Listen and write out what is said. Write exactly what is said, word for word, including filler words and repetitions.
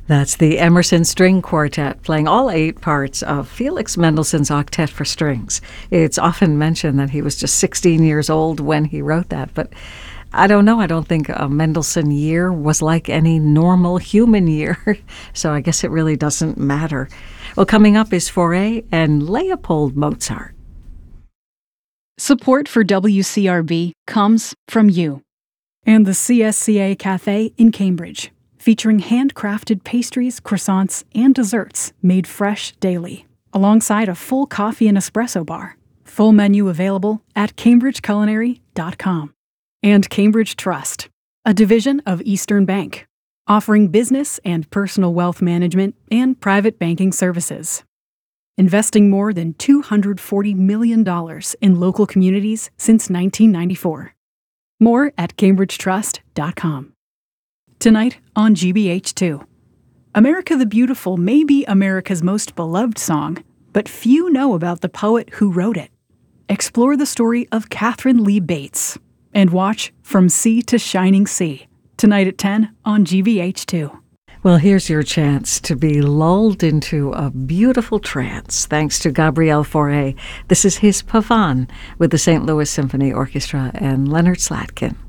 That's the Emerson String Quartet playing all eight parts of Felix Mendelssohn's Octet for Strings. It's often mentioned that he was just sixteen years old when he wrote that, but I don't know. I don't think a Mendelssohn year was like any normal human year, so I guess it really doesn't matter. Well, coming up is Fauré and Leopold Mozart. Support for W C R B comes from you and the C S C A Cafe in Cambridge, featuring handcrafted pastries, croissants, and desserts made fresh daily, alongside a full coffee and espresso bar. Full menu available at cambridge culinary dot com. And Cambridge Trust, a division of Eastern Bank, offering business and personal wealth management and private banking services. Investing more than two hundred forty million dollars in local communities since nineteen ninety-four. More at cambridge trust dot com. Tonight on G B H two. America the Beautiful may be America's most beloved song, but few know about the poet who wrote it. Explore the story of Catherine Lee Bates and watch From Sea to Shining Sea, tonight at ten on G B H two. Well, here's your chance to be lulled into a beautiful trance thanks to Gabriel Fauré. This is his Pavane with the Saint Louis Symphony Orchestra and Leonard Slatkin.